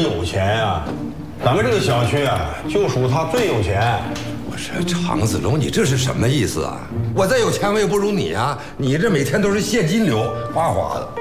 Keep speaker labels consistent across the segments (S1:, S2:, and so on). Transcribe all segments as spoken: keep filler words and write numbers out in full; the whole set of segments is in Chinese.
S1: 有钱呀、啊，咱们这个小区啊，就属他最有钱。
S2: 我说常子龙，你这是什么意思啊？我再有钱，我也不如你啊！你这每天都是现金流，哗哗的。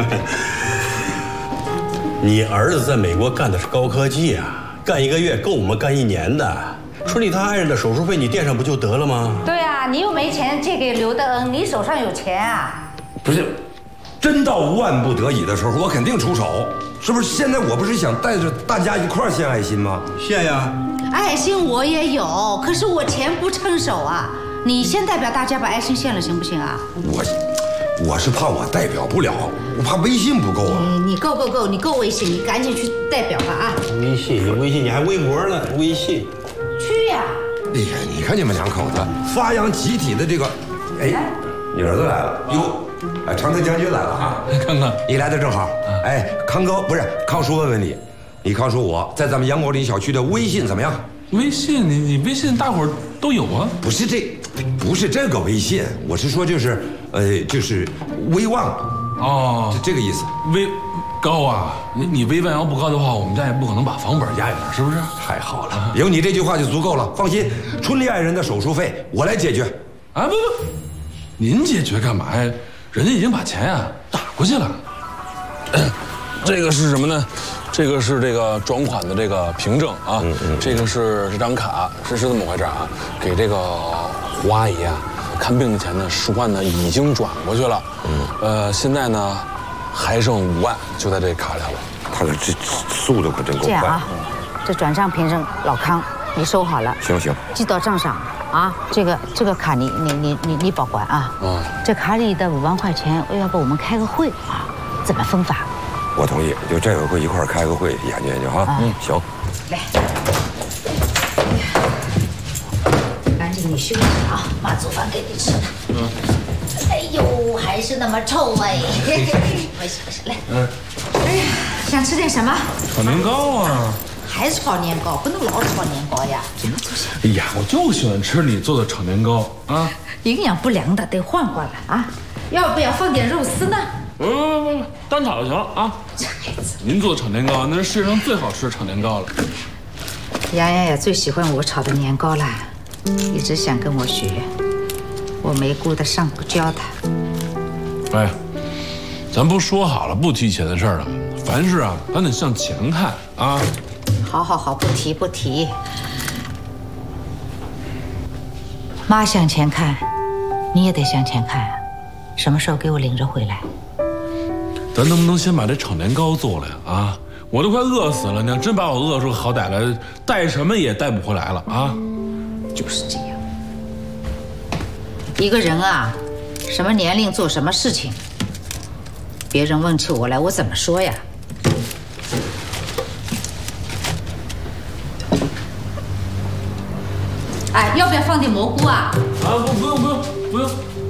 S1: 你儿子在美国干的是高科技啊，干一个月够我们干一年的。处理他爱人的手术费，你垫上不就得了吗？
S3: 对啊，你又没钱借给刘德恩，你手上有钱啊？
S2: 不是，真到万不得已的时候，我肯定出手，是不是？现在我不是想带着大家一块儿献爱心吗？
S1: 献呀！
S3: 爱心我也有，可是我钱不趁手啊。你先代表大家把爱心献了，行不行啊？
S2: 我，我是怕我代表不了，我怕微信不够啊。
S3: 你你够够够，你够微信，你赶紧去代表吧啊！
S1: 微信，你微信，你还微博呢？微信。
S3: 去呀！
S2: 哎呀，你看你们两口子发扬集体的这个，哎，你儿子来了哟，哎，长藤将军来了啊！
S4: 看看
S2: 你来的正好。哎，康哥不是康叔，问问你，你康叔我在咱们杨国林小区的微信怎么样？
S4: 微信，你你微信大伙儿都有啊？
S2: 不是这，不是这个微信，我是说就是，呃，就是威望，
S4: 哦，
S2: 这个意思。
S4: 微高啊，你你微万要不高的话，我们家也不可能把房本压下来，是不是？
S2: 太好了，有你这句话就足够了。放心，春丽爱人的手术费我来解决。
S4: 啊不不，您解决干嘛呀？人家已经把钱呀、啊、打过去了。这个是什么呢？这个是这个转款的这个凭证啊，嗯嗯、这个是这张卡，是是这么回事啊。给这个胡阿姨啊看病的钱呢，十万呢已经转过去了。嗯，呃，现在呢还剩五万，就在这卡里了。
S2: 他可这速度可真够快。
S3: 这样啊，这转账凭证老康你收好了，
S2: 行行，
S3: 记到账上啊。这个这个卡你你你你你保管啊。嗯，这卡里的五万块钱，要不我们开个会啊？怎么分法？
S2: 我同意，就这回一块儿开个会，研究研究哈。嗯，行。
S3: 来，赶紧你休息啊，妈做饭给你吃。嗯。哎呦，还是那么臭哎！没事没事，来。嗯。哎呀，想吃点什么？
S4: 炒年糕啊。
S3: 还是炒年糕，不能老炒年糕呀。怎么做？
S4: 哎呀，我就喜欢吃你做的炒年糕啊。
S3: 营养不良的得换换了啊！要不要放点肉丝呢？
S4: 不不不不，单炒就行啊！这孩子，您做的炒年糕那是世界上最好吃的炒年糕了。
S3: 洋洋也最喜欢我炒的年糕了，一直想跟我学，我没顾得上不教他。
S4: 哎，咱不说好了不提钱的事儿了，凡事啊咱得向前看啊。
S3: 好好好，不提不提。妈向前看，你也得向前看，什么时候给我领着回来？
S4: 咱能不能先把这炒年糕做了呀？啊，我都快饿死了！你要真把我饿出个好歹来，带什么也带不回来了啊！
S3: 就是这样。一个人啊，什么年龄做什么事情，别人问起我来，我怎么说呀？哎，要不要放点蘑菇啊？
S4: 啊，不，不用，不用，不用。